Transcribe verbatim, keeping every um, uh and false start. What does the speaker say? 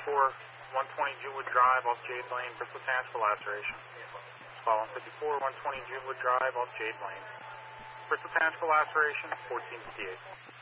fifty-four, one twenty Junewood Drive off Jade Lane, Bristol Township laceration. Call one fifty-four, one twenty Junewood Drive off Jade Lane. Bristol Township laceration, fourteen fifty-eight.